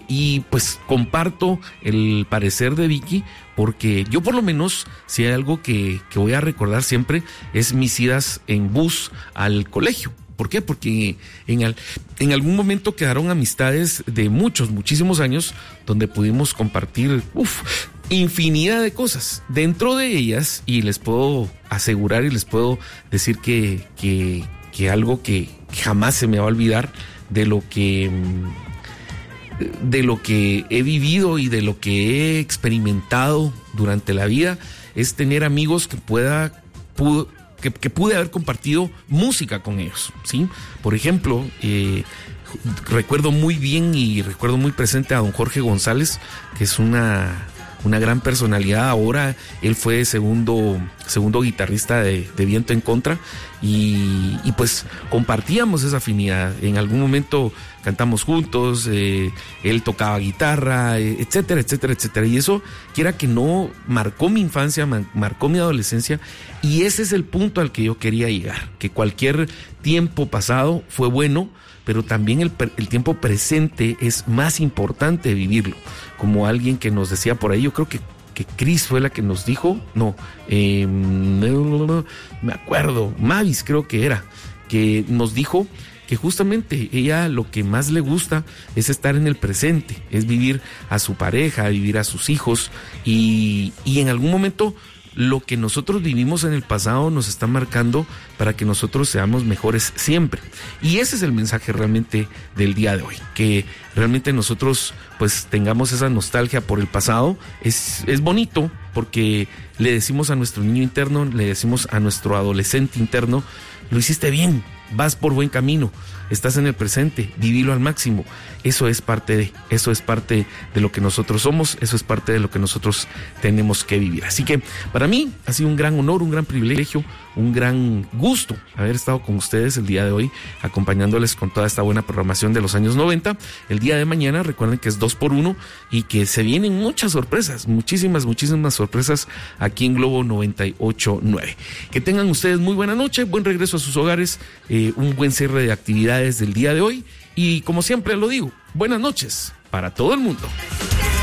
Y pues comparto el parecer de Vicky, porque yo por lo menos, si hay algo que voy a recordar siempre, es mis idas en bus al colegio. ¿Por qué? Porque en algún momento quedaron amistades de muchísimos años, donde pudimos compartir infinidad de cosas. Dentro de ellas, y les puedo asegurar y les puedo decir que algo que jamás se me va a olvidar de lo que he vivido y de lo que he experimentado durante la vida, es tener amigos que pude haber compartido música con ellos, ¿sí? Por ejemplo, recuerdo muy bien y recuerdo muy presente a don Jorge González, que es una gran personalidad. Ahora él fue segundo guitarrista de Viento en Contra, y pues compartíamos esa afinidad. En algún momento cantamos juntos, él tocaba guitarra, etcétera, etcétera, etcétera. Y eso, quiera que no, marcó mi infancia, marcó mi adolescencia, y ese es el punto al que yo quería llegar, que cualquier tiempo pasado fue bueno, pero también el tiempo presente es más importante vivirlo. Como alguien que nos decía por ahí, yo creo que Cris fue la que nos dijo, no me acuerdo, Mavis creo que era, que nos dijo que justamente ella lo que más le gusta es estar en el presente, es vivir a su pareja, vivir a sus hijos, y en algún momento lo que nosotros vivimos en el pasado nos está marcando para que nosotros seamos mejores siempre. Y ese es el mensaje realmente del día de hoy, que realmente nosotros pues tengamos esa nostalgia por el pasado. Es bonito, porque le decimos a nuestro niño interno, le decimos a nuestro adolescente interno: lo hiciste bien, vas por buen camino, estás en el presente, vivilo al máximo. Eso es parte de lo que nosotros somos, eso es parte de lo que nosotros tenemos que vivir. Así que para mí ha sido un gran honor, un gran privilegio, un gran gusto haber estado con ustedes el día de hoy, acompañándoles con toda esta buena programación de los años 90. El día de mañana, recuerden que es 2x1 y que se vienen muchas sorpresas, muchísimas sorpresas aquí en Globo 98.9. Que tengan ustedes muy buena noche, buen regreso a sus hogares, un buen cierre de actividades del día de hoy, y como siempre lo digo, buenas noches para todo el mundo.